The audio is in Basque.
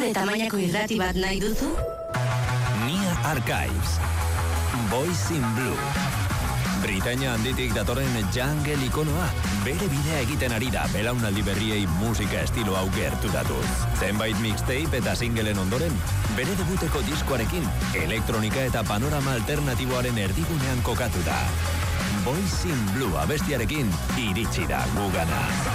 Zure tamainako irrati bat nahi duzu? Nia Archives. Boys in Blue. Britainia handitik datorren jungle ikonoa, bere bidea egiten ari da belaunaldi berriei musika estilo hau gerturatuz. Zenbait mixtape eta singleen ondoren, bere debuteko diskoarekin, elektronika eta panorama alternatiboaren erdigunean kokatu da. Boys in Blue abestiarekin iritsi da gugana.